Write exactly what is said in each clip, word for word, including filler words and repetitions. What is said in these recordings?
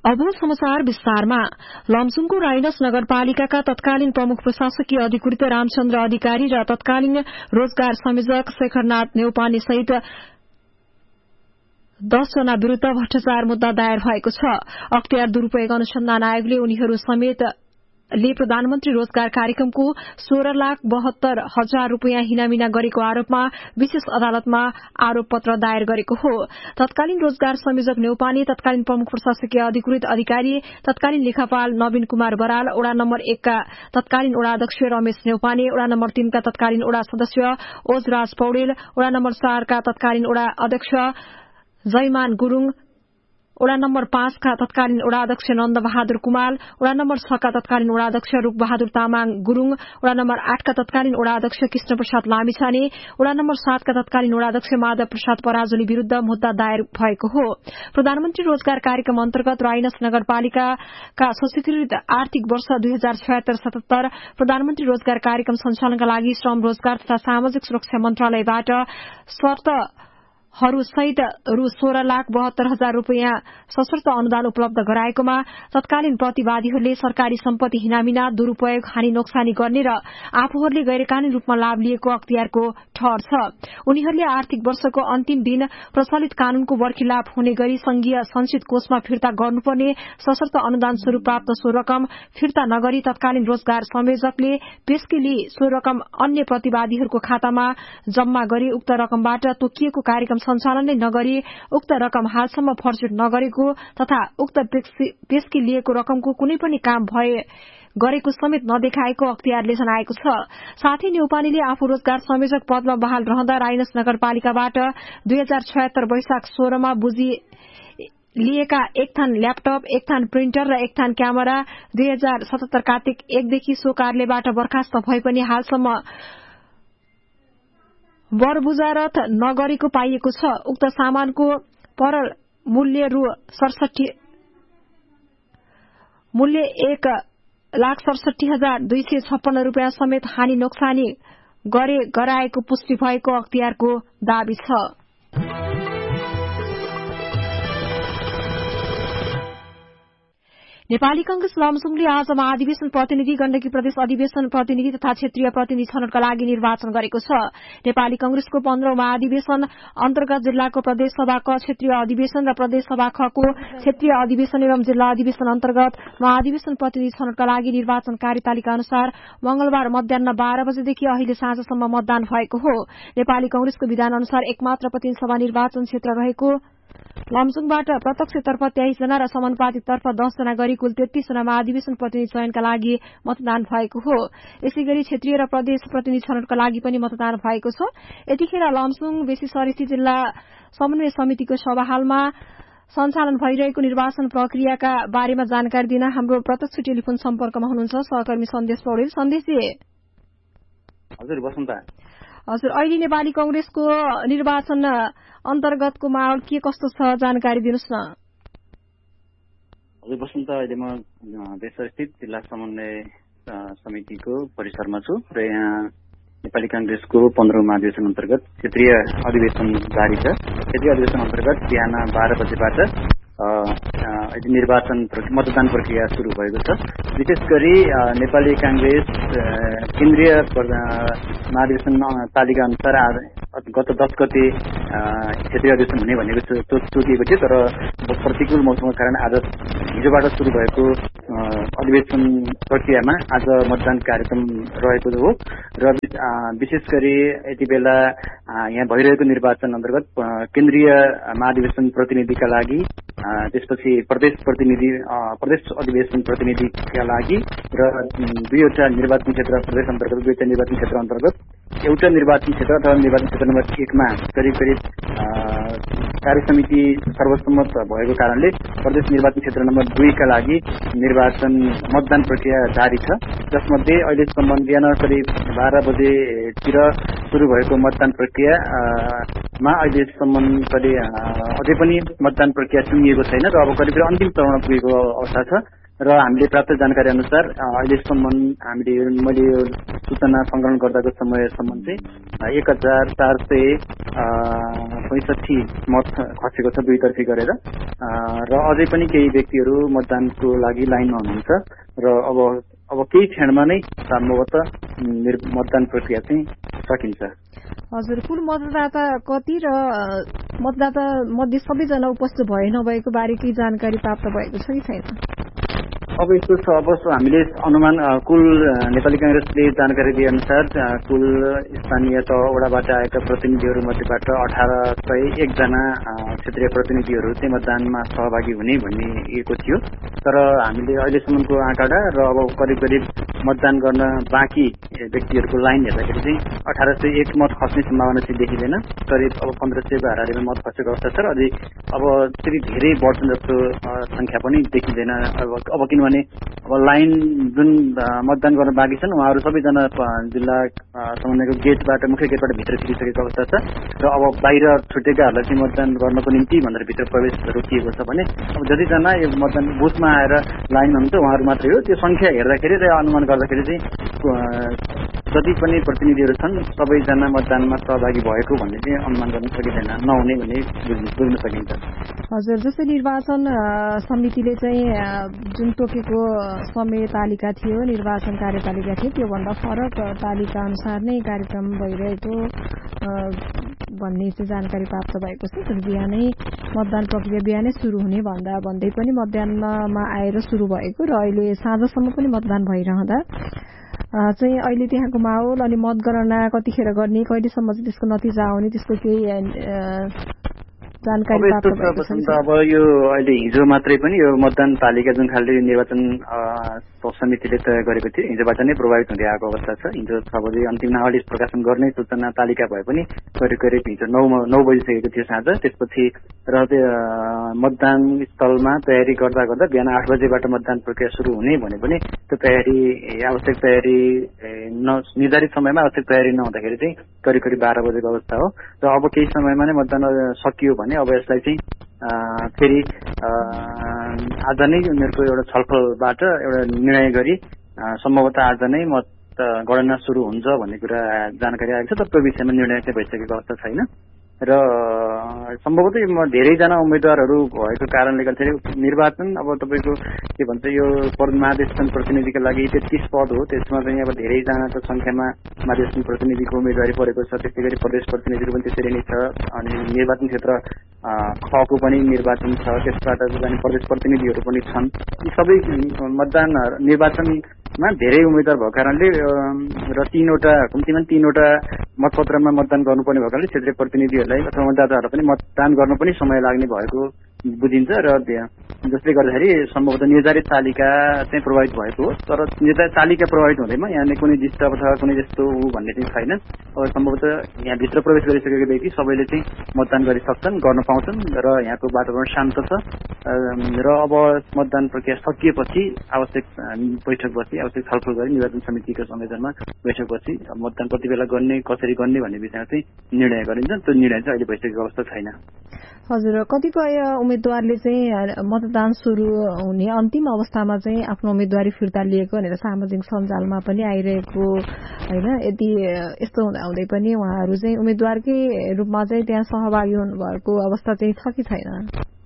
अब समाचार विस्तारमा। लमजुङको राइनस नगरपालिकाका तत्कालीन प्रमुख प्रशासकीय अधिकृत रामचन्द्र अधिकारी र तत्कालीन रोजगार संयोजक शेखरनाथ नेउपाने सहित दस जना विरूद्ध भ्रष्टाचार मुद्दा दायर भएको छ। अख्तियार दुरूपयोग अनुसन्धान आयोगले उनीहरू समेत ले प्रधानमन्त्री रोजगार कार्यक्रमको सोह्र लाख बहत्तर हजार रूपियाँ हिनामिना गरेको आरोपमा विशेष अदालतमा आरोप पत्र दायर गरेको हो। तत्कालीन रोजगार संयोजक नेउपाने, तत्कालीन प्रमुख प्रशासकीय अधिकृत अधिकारी, तत्कालीन लेखापाल नवीन कुमार बराल, वडा नम्बर एकका तत्कालीन वडा अध्यक्ष रमेश नेउपाने, वडा नम्बर तीनका तत्कालीन वडा सदस्य ओजराज पौडेल, वडा नम्बर चारका तत्कालीन वडा अध्यक्ष जयमान गुरूङ, वडा नम्बर पाँचका तत्कालीन वडा अध्यक्ष नन्द बहादुर कुमाल, वडा नम्बर छका तत्कालीन वडा अध्यक्ष रूप बहादुर तामाङ गुरूङ, वडा नम्बर आठका तत्कालीन वडा अध्यक्ष कृष्ण प्रसाद लामिछाने, वडा नम्बर सातका तत्कालीन वडा अध्यक्ष माधव प्रसाद पराजुली विरूद्ध मुद्दा दायर भएको हो। प्रधानमन्त्री रोजगार कार्यक्रम अन्तर्गत राइनस नगरपालिकाका स्वीकृत आर्थिक वर्ष दुई हजार छयत्तर सतहत्तर प्रधानमन्त्री रोजगार कार्यक्रम सञ्चालनका लागि श्रम रोजगार तथा सामाजिक सुरक्षा मन्त्रालयबाट शर्त सहित रु सोह्र लाख बहत्तर हजार रूपियाँ सशर्त अनुदान उपलब्ध गराएकोमा तत्कालीन प्रतिवादीहरूले सरकारी सम्पत्ति हिनामिना, दुरूपयोग, हानि नोक्सानी गर्ने र आफूहरूले गैरकानूनी रूपमा लाभ लिएको अख्तियारको ठहर छ। उनीहरूले आर्थिक वर्षको अन्तिम दिन प्रचलित कानूनको वर्खिलाप हुने गरी संघीय संचित कोषमा फिर्ता गर्नुपर्ने सशर्त अनुदान स्वरूप प्राप्त सो रकम फिर्ता नगरी तत्कालीन रोजगार संयोजकले पेशकी लिई सो रकम अन्य प्रतिवादीहरूको खातामा जम्मा गरी उक्त रकमबाट तोकिएको कार्यक्रम सञ्चालन नै नगरी उक्त रकम हालसम्म फर्जिट नगरेको तथा उक्त पेशकी लिएको रकमको कुनै पनि काम भए गरेको समेत नदेखाएको अख्तियारले जनाएको छ। साथै नेउपानेले आफू रोजगार संयोजक पदमा बहाल रहँदा राइनस नगरपालिकाबाट दुई हजार छयत्तर वैशाख सोह्रमा बुझी लिएका एक थान ल्यापटप, एक थान प्रिन्टर र एक थान क्यामेरा दुई हजार सतहत्तर कार्तिक एकदेखि सो कार्यालयबाट बर्खास्त भए पनि हालसम्म बरबुजारत नगरेको पाइएको छ। उक्त सामानको परल मूल्य रु सडसठी मूल्य एक लाख सडसठी हजार दुई सय छप्पन्न रूपियाँ समेत हानि नोक्सानी गरे गराएको पुष्टि भएको अख्तियारको दावी छ। नेपाली कांग्रेस लमजुङले आज महाधिवेशन प्रतिनिधि, गण्डकी प्रदेश अधिवेशन प्रतिनिधि तथा क्षेत्रीय प्रतिनिधि छनौटका लागि निर्वाचन गरेको छ। नेपाली कांग्रेसको पन्ध्रौं महाधिवेशन अन्तर्गत जिल्लाको प्रदेश सभा क क्षेत्रीय अधिवेशन र प्रदेश सभा ख को क्षेत्रीय अधिवेशन एवं जिल्ला अधिवेशन अन्तर्गत महाधिवेशन प्रतिनिधि छनौटका लागि निर्वाचन कार्यतालिका अनुसार मंगलबार मध्याह बाह्र बजेदेखि अहिले साँझसम्म मतदान भएको हो। नेपाली कांग्रेसको विधान अनुसार एकमात्र प्रतिनिधि सभा निर्वाचन क्षेत्र रहेको लमजुङबाट प्रत्यक्षतर्फ तेइस जना र समानुपातिकतर्फ दस जना गरी कुल तेत्तीस जना महाधिवेशन प्रतिनिधि चयनका लागि मतदान भएको हो। यसैगरी क्षेत्रीय र प्रदेश प्रतिनिधि छनौटका लागि पनि मतदान भएको छ। यतिखेर लमजुङ बेसीसरिस्ती जिल्ला समन्वय समितिको सभा हालमा सञ्चालन भइरहेको निर्वाचन प्रक्रियाका बारेमा जानकारी दिन हाम्रो प्रत्यक्ष टेलिफोन सम्पर्कमा हुनुहुन्छ सहकर्मी सन्देश पौडेल। सन्देशजी, हजुर बसन्ता। हजुर, अहिले नेपाली कांग्रेसको निर्वाचन अन्तर्गतको माहौल के कस्तो छ, जानकारी दिनुहोस् न। हजुर बसन्ता, अहिले म बेसरस्थित जिल्ला समन्वय समितिको परिसरमा छु र यहाँ नेपाली कांग्रेसको पन्ध्रौं महाधिवेशन अन्तर्गत क्षेत्रीय अधिवेशन जारी छ। क्षेत्रीय अधिवेशन अन्तर्गत बिहान बाह्र बजेबाट निर्वाचन मतदान प्रक्रिया शुरू भएको छ। विशेष गरी नेपाली कांग्रेस केन्द्रीय महाधिवेशन तालिका अनुसार गत दस गते क्षेत्रीय अधिवेशन हुने भनेको तोकिएको थियो, तर प्रतिकूल मौसमको कारण आज हिजोबाट शुरू भएको अधिवेशन प्रक्रियामा आज मतदान कार्यक्रम रहेको हो र विशेष गरी यति बेला यहाँ भइरहेको निर्वाचन अन्तर्गत केन्द्रीय महाधिवेशन प्रतिनिधिका लागि, त्यसपछि प्रदेश प्रतिनिधि प्रदेश अधिवेशन प्रतिनिधिका लागि र दुईवटा निर्वाचन क्षेत्र प्रदेश अन्तर्गत दुईवटा निर्वाचन क्षेत्र अन्तर्गत एउटा निर्वाचन क्षेत्र अथवा निर्वाचन क्षेत्र नम्बर एकमा करिब करिब कार्य समिति सर्वसम्मत भएको कारणले प्रदेश निर्वाचन क्षेत्र नम्बर दुईका लागि निर्वाचन मतदान प्रक्रिया जारी छ, जसमध्ये अहिलेसम्म बिहान करिब बाह्र बजेतिर शुरू भएको मतदान प्रक्रियामा अहिलेसम्म करिब अझै पनि मतदान प्रक्रिया सुनिएको छैन र अब करिब अन्तिम चरणमा पुगेको अवस्था छ र हामीले प्राप्त जानकारी अनुसार अहिलेसम्म हामीले मैले यो सूचना सङ्कलन गर्दाको समयसम्म चाहिँ एक हजार चार सय पैँसठी मत खसेको छ दुईतर्फी गरेर र अझै पनि केही व्यक्तिहरू मतदानको लागि लाइनमा हुनुहुन्छ र अब अब केही क्षणमा नै सम्भवतः मतदान प्रक्रिया चाहिँ सकिन्छ। हजुर, कुल मतदाता कति र मतदाता मध्ये सबैजना उपस्थित भए नभएको बारे केही जानकारी प्राप्त भएको छ कि छैन? अब यस्तो छ, अब हामीले अनुमान कुल नेपाली कांग्रेसले जानकारी दिए अनुसार कुल स्थानीय तहबाट आएका प्रतिनिधिहरू मध्येबाट अठार सय एकजना क्षेत्रीय प्रतिनिधिहरू चाहिँ मतदानमा सहभागी हुने भनिएको थियो। तर हामीले अहिलेसम्मको आँकडा र अब करिब करिब मतदान गर्न बाँकी व्यक्तिहरूको लाइन हेर्दाखेरि चाहिँ अठार सय एक मत खस्ने सम्भावना चाहिँ देखिँदैन। करिब अब पन्ध्र सयको हाराहारीमा मत खसेको अवस्था छ र अझै अब फेरि धेरै बढ्छन् जस्तो संख्या पनि देखिँदैन। अब अब किनभने अब लाइन जुन मतदान गर्न बाँकी छन् उहाँहरू सबैजना जिल्ला समन्वयको गेटबाट मुख्य गेटबाट भित्र छिरिसकेको अवस्था छ र अब बाहिर छुटेकाहरूलाई चाहिँ मतदान गर्नको निम्ति भनेर भित्र प्रवेश रोकिएको छ भने अब जतिजना यो मतदान बुथमा आएर लाइनमा हुनुहुन्छ उहाँहरू मात्रै हो। त्यो संख्या हेर्दाखेरि र अनुमान गर्दाखेरि चाहिँ जति पनि प्रतिनिधिहरू छन् सबैजना मतदानमा सहभागी भएको भन्ने चाहिँ अनुमान गर्न सकिँदैन, नहुने भन्ने बुझ्न सकिन्छ। हजुर, जस्तै निर्वाचन समितिले चाहिँ जुन तोकेको समय तालिका थियो, निर्वाचन कार्यतालिका थियो, त्योभन्दा फरक तालिका अनुसार नै कार्यक्रम भइरहेको भन्ने चाहिँ जानकारी प्राप्त भएको छ। जुन बिहानै मतदान प्रक्रिया बिहानै सुरु हुने भन्दा भन्दै पनि मतदानमा आएर सुरु भएको र अहिले साँझसम्म पनि मतदान भइरहँदा चाहिँ अहिले त्यहाँको माहौल अनि मतगणना कतिखेर गर्ने, कहिलेसम्म चाहिँ त्यसको नतिजा आउने, त्यसको केही जानकारी प्राप्त भएको छ? अब यो अहिले हिजो मात्रै पनि यो मतदान तालिका जुन खालले निर्वाचन समितिले तय गरेको थियो हिजोबाट नै प्रभावित हुँदै आएको अवस्था छ। हिजो छ बजे अन्तिम नावली प्रकाशन गर्ने सूचना तालिका भए पनि करिब करिब हिजो नौ नौ बजिसकेको थियो साँझ। त्यसपछि र मतदान स्थलमा तयारी गर्दा गर्दा बिहान आठ बजेबाट मतदान प्रक्रिया सुरु हुने भने पनि त्यो तयारी आवश्यक तयारी निर्धारित समयमा आवश्यक तयारी नहुँदाखेरि चाहिँ करिब करिब बाह्र बजेको अवस्था हो र अब केही समयमा नै मतदान सकियो भने अब यसलाई चाहिँ फेरि आज नै उनीहरूको एउटा छलफलबाट एउटा निर्णय गरी सम्भवतः आज नै मत गणना सुरु हुन्छ भन्ने कुरा जानकारी आएको छ। तर त्यो विषयमा निर्णय चाहिँ भइसकेको अवस्था छैन र सम्भवतः म धेरैजना उम्मेद्वारहरू भएको कारणले गर्दाखेरि निर्वाचन अब तपाईँको के भन्छ यो महाधिवेशन प्रतिनिधिका लागि तेत्तिस पद हो, त्यसमा चाहिँ अब धेरैजनाको संख्यामा महाधिवेशन प्रतिनिधिको उम्मेदवारी परेको छ। त्यस्तै गरी प्रदेश प्रतिनिधिहरू पनि त्यसरी नै छ अनि निर्वाचन क्षेत्र खको पनि निर्वाचन छ, त्यसबाट जाने प्रदेश प्रतिनिधिहरू पनि छन्। यी सबै मतदान निर्वाचनमा धेरै उम्मेद्वार भएको कारणले र तीनवटा कम्तीमा तीनवटा मतपत्रमा मतदान गर्नुपर्ने भएको कारणले क्षेत्रीय प्रतिनिधिहरूलाई अथवा मतदाताहरूलाई पनि मतदान गर्न पनि समय लाग्ने भएको बुझिन्छ र जसले गर्दाखेरि सम्भवतः निर्धारित तालिका चाहिँ प्रभावित भएको हो। तर निर्धारित तालिका प्रभावित हुँदैमा यहाँ कुनै डिस्टर्ब अथवा कुनै जस्तो ऊ भन्ने चाहिँ छैन। अब सम्भवतः यहाँभित्र प्रवेश गरिसकेको व्यक्ति सबैले चाहिँ मतदान गरिसक्छन्, गर्न पाउँछन् र यहाँको वातावरण शान्त छ र अब मतदान प्रक्रिया सकिएपछि आवश्यक बैठक बसी आवश्यक छलफल गरी निर्वाचन समितिको संयोजनमा बैठक बसी मतदान कति बेला गर्ने कसरी गर्ने भन्ने विषयमा चाहिँ निर्णय गरिन्छ। त्यो निर्णय चाहिँ अहिले भइसकेको अवस्था छैन। हजुर, कतिपय उम्मेद्वारले चाहिँ मतदान सुरु हुने अन्तिम अवस्थामा चाहिँ आफ्नो उम्मेदवारी फिर्ता लिएको भनेर सामाजिक सञ्जालमा पनि आइरहेको होइन, यदि यस्तो हुँदाहुँदै पनि उहाँहरू चाहिँ उम्मेदवारकै रूपमा चाहिँ त्यहाँ सहभागी हुनुभएको अवस्था चाहिँ छ कि छैन?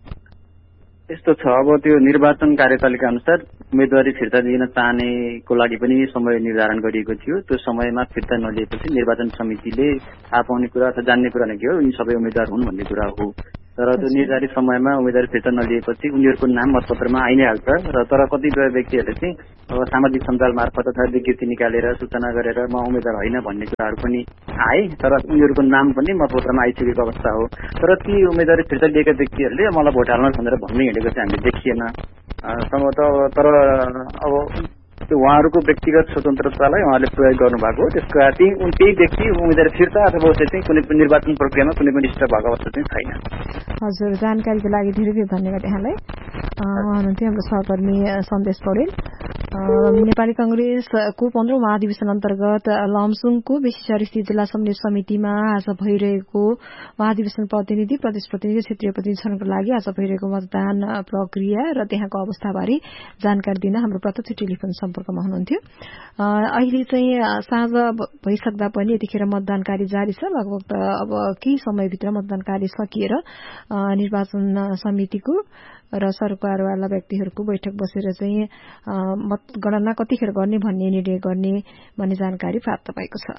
यस्तो छ, अब त्यो निर्वाचन कार्यतालिका अनुसार उम्मेदवारी फिर्ता दिन चाहनेको लागि पनि समय निर्धारण गरिएको थियो। त्यो समयमा फिर्ता नलिएपछि निर्वाचन समितिले थाहा पाउने कुरा अथवा जान्ने कुरा नै के हो, यी सबै उम्मेद्वार हुन् भन्ने कुरा हो। तर त्यो निर्धारित समयमा उम्मेदवारी फिर्ता नलिएपछि उनीहरूको नाम मतपत्रमा आइ नै हाल्छ र तर कतिपय व्यक्तिहरूले चाहिँ अब सामाजिक सञ्जाल मार्फत अथवा विज्ञप्ति निकालेर सूचना गरेर म उम्मेद्वार होइन भन्ने कुराहरू पनि आए, तर उनीहरूको नाम पनि मतपत्रमा आइसकेको अवस्था हो। तर ती उम्मेदवारी फिर्ता लिएका व्यक्तिहरूले मलाई भोट हाल्न भनेर भन्ने हिँडेको चाहिँ हामीले देखिएन सम्भवतः। तर अब त्यो उहाँहरूको व्यक्तिगत स्वतन्त्रतालाई उहाँले प्रयोग गर्नुभएको हो, त्यसको त्यही त्यही व्यक्ति उम्मेदवारी फिर्ता अथवा उसले चाहिँ कुनै पनि निर्वाचन प्रक्रियामा कुनै पनि डिस्टर्ब भएको अवस्था चाहिँ छैन। हजुर, जानकारीको लागि धेरै धेरै धन्यवाद यहाँलाई। हुनुहुन्थ्यो हाम्रो सहकर्मी सन्देश पौडेल। नेपाली कांग्रेसको पन्ध्रौं महाधिवेशन अन्तर्गत लमजुङको बेसीचरी स्थित जिल्ला समन्वय समितिमा आज भइरहेको महाधिवेशन प्रतिनिधि, प्रदेश प्रतिनिधि, क्षेत्रीय प्रतिनिधि छनौटको लागि आज भइरहेको मतदान प्रक्रिया र त्यहाँको अवस्थाबारे जानकारी दिन हाम्रो प्रत्यक्ष टेलिफोन सम्पर्कमा हुनुहुन्थ्यो। अहिले चाहिँ साँझ भइसक्दा पनि यतिखेर मतदान कार्य जारी छ। लगभग अब केही समयभित्र मतदान कार्य सकिएर निर्वाचन समितिको र सरकारवाला व्यक्तिहरूको बैठक बसेर चाहिँ मतगणना कतिखेर गर्ने भन्ने निर्णय गर्ने भन्ने जानकारी प्राप्त भएको छ।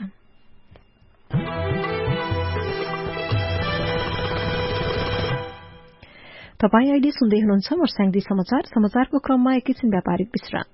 तपाईँ अहिले सुन्दै हुनुहुन्छ मर्स्याङदी समाचार। समाचारको क्रममा एकैछिन व्यापारिक विश्राम।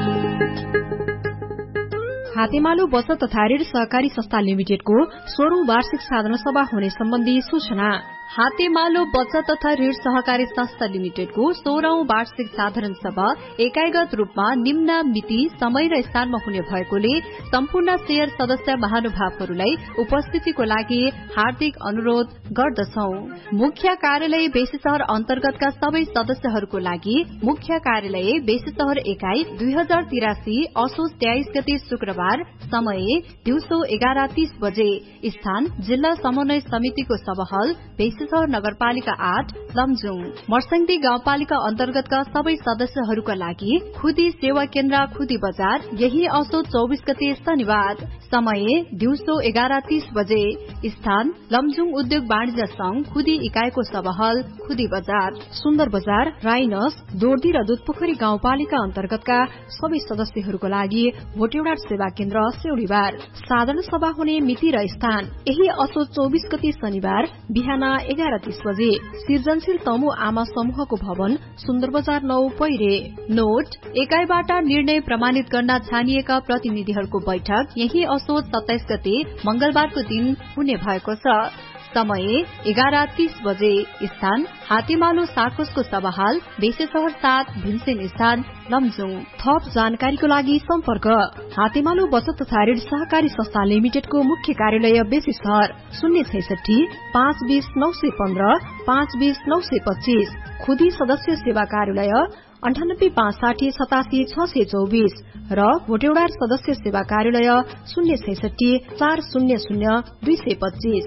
हातेमालो बचत तथा ऋण सहकारी संस्था लिमिटेडको सोह्रौं वार्षिक साधारण सभा हुने सम्बन्धी सूचना। हातेमालो बचत तथा ऋण सहकारी संस्था लिमिटेडको सोह्रौं वार्षिक साधारण सभा एकाइगत रूपमा निम्न मिति, समय र स्थानमा हुने भएकोले सम्पूर्ण शेयर सदस्य महानुभावहरूलाई उपस्थितिको लागि हार्दिक अनुरोध गर्दछौ। मुख्य कार्यालय बेसी शहर अन्तर्गतका सबै सदस्यहरूको लागि मुख्य कार्यालय बेसी शहर एकाइ दुई हजार तिरासी असोज तेइस गते शुक्रबार, समय दिउँसो एघार तीस बजे, स्थान जिल्ला समन्वय समितिको सभाहल बेसीशहर नगरपालिका आठ लमजुङ। मर्स्याङदी गाउँपालिका अन्तर्गतका सबै सदस्यहरूका लागि खुदी सेवा केन्द्र खुदी बजार यही असोज चौबिस गते शनिबार, समय दिउँसो एघार तीस बजे, स्थान लमजुङ उद्योग वाणिज्य संघ खुदी इकाइको सभाहल खुदी बजार। सुन्दर बजार, राइनस, दोर्दी र दुधपोखरी गाउँपालिका अन्तर्गतका सबै सदस्यहरूको लागि भोटेउडा सेवा केन्द्र सेउडीबार। साधारण सभा हुने मिति र स्थान यही असोज चौबिस गते शनिबार बिहान एघार तीस बजे, सृजनशील तमु आमा समूहको भवन, सुन्दर बजार नौ पैरे। नोट, एकाइबाट निर्णय प्रमाणित गर्न छानिएका प्रतिनिधिहरूको बैठक यही असोज सत्ताइस गते मंगलबारको दिन हुने भएको छ, समय एघार तीस बजे, स्थान हातेमालो साकोसको सभाहाल बेसीशहर सात भीमसेन स्थान लमजुङ। थप जानकारीको लागि सम्पर्क हातेमालो बचत तथा ऋण सहकारी संस्था लिमिटेडको मुख्य कार्यालय बेसीशहर शून्य छैसठी पाँच बीस नौ सय पन्ध्र पाँच बीस नौ सय पच्चीस, खुदी सदस्य सेवा कार्यालय अन्ठानब्बे पाँच साठी सतासी छ सय चौबिस र भोटेउडा सदस्य सेवा कार्यालय शून्य छैसठी चार शून्य शून्य दुई सय पच्चीस।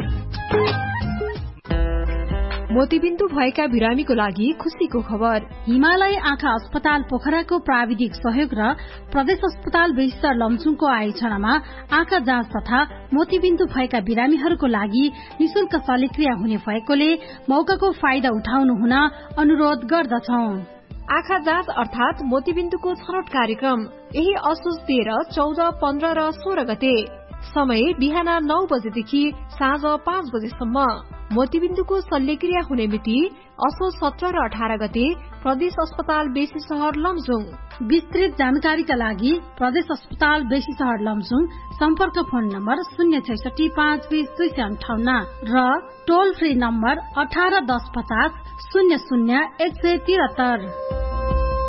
मोतीबिन्दु भएका बिरामीको लागि खुशीको खबर। हिमालय आँखा अस्पताल पोखराको प्राविधिक सहयोग र प्रदेश अस्पताल बेसीशहर लमजुङको आयोजनामा आँखा जाँच तथा मोतीबिन्दु भएका बिरामीहरूको लागि निशुल्क शल्यक्रिया हुने भएकोले मौकाको फाइदा उठाउनु हुन अनुरोध गर्दछौ। आँखा जाँच अर्थात मोतीबिन्दुको छनौट कार्यक्रम यही असोज तेह्र, चौध, पन्ध्र र सोह्र गते, समय बिहान नौ बजेदेखि साँझ पाँच बजेसम्म। मोतीबिन्दुको शल्यक्रिया हुने मिति असोज सत्र र अठार गते, प्रदेश अस्पताल बेसीशहर लमजुङ। विस्तृत जानकारीका लागि प्रदेश अस्पताल बेसीशहर लमजुङ सम्पर्क फोन नम्बर शून्य छैसठी पाँच बीस दुई सय अन्ठाउन्न र टोल फ्री नम्बर अठार दस पचास शून्य शून्य एक सय तिहत्तर।